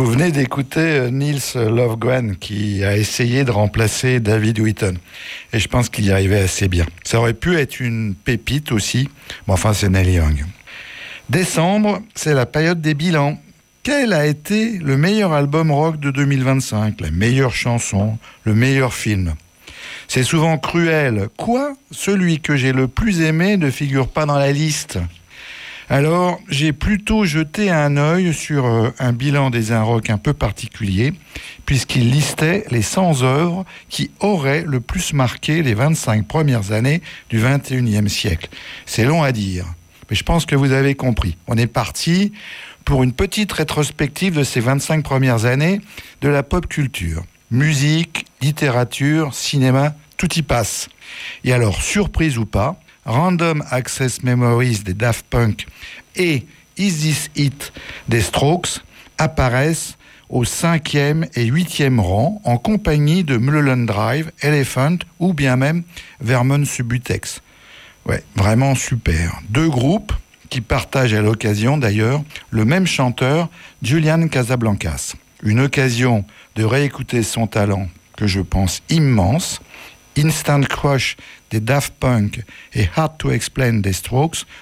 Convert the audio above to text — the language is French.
Vous venez d'écouter Nils Lofgren qui a essayé de remplacer David Wheaton. Et je pense qu'il y arrivait assez bien. Ça aurait pu être une pépite aussi, mais enfin c'est Neil Young. Décembre, c'est la période des bilans. Quel a été le meilleur album rock de 2025, la meilleure chanson, le meilleur film? C'est souvent cruel. Quoi? Celui que j'ai le plus aimé ne figure pas dans la liste. Alors, j'ai plutôt jeté un œil sur un bilan des un rock un peu particulier, puisqu'il listait les 100 œuvres qui auraient le plus marqué les 25 premières années du 21e siècle. C'est long à dire, mais je pense que vous avez compris. On est parti pour une petite rétrospective de ces 25 premières années de la pop culture. Musique, littérature, cinéma, tout y passe. Et alors, surprise ou pas, Random Access Memories des Daft Punk et Is This It des Strokes apparaissent au 5e et 8e rang en compagnie de Mulholland Drive, Elephant ou bien même Vermont Subutex. Ouais, vraiment super. Deux groupes qui partagent à l'occasion d'ailleurs le même chanteur, Julian Casablancas. Une occasion de réécouter son talent que je pense immense. Instant Crush des Daft Punk et Hard to Explain des Strokes